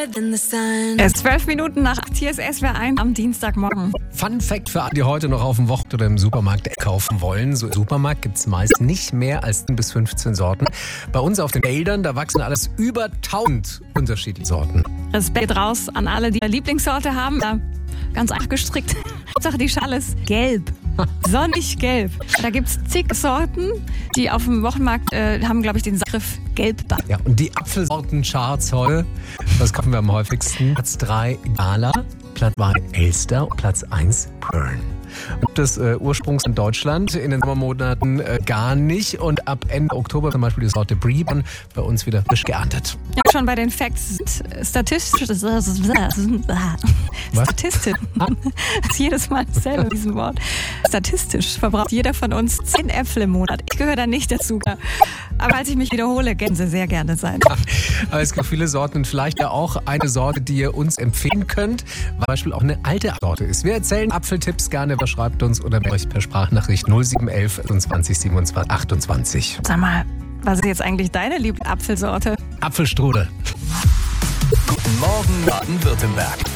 Es ist 12 Minuten nach 8. Hier ist SWR 1 am Dienstagmorgen. Fun Fact für alle, die heute noch auf dem Wochenmarkt oder im Supermarkt kaufen wollen. So im Supermarkt gibt es meist nicht mehr als 10 bis 15 Sorten. Bei uns auf den Feldern, da wachsen alles über 1000 unterschiedliche Sorten. Respekt raus an alle, die eine Lieblingssorte haben. Ganz einfach gestrickt. Hauptsache die Schale ist gelb. Sonnig gelb. Da gibt es zig Sorten, die auf dem Wochenmarkt haben, glaube ich, den Begriff gelb da. Ja, und die Apfelsorten-Charts heute, was kaufen wir am häufigsten? Platz 3 Gala, Platz 2 Elster und Platz 1 Pearl. Und das ursprungs in Deutschland, in den Sommermonaten gar nicht. Und ab Ende Oktober zum Beispiel die Sorte Brie bei uns wieder frisch geerntet. Ja, schon bei den Facts. Statistisch. Statistisch. Jedes Mal dasselbe, diesem Wort. Statistisch verbraucht jeder von uns 10 Äpfel im Monat. Ich gehöre da nicht dazu. Aber als ich mich wiederhole, Gänse sehr gerne sein. Aber es gibt viele Sorten und vielleicht ja auch eine Sorte, die ihr uns empfehlen könnt, weil zum Beispiel auch eine alte Sorte ist. Wir erzählen Apfeltipps gerne, schreibt uns oder euch per Sprachnachricht 0711 25 27 28. Sag mal, was ist jetzt eigentlich deine Lieblingsapfelsorte? Apfelstrudel. Guten Morgen, Baden-Württemberg.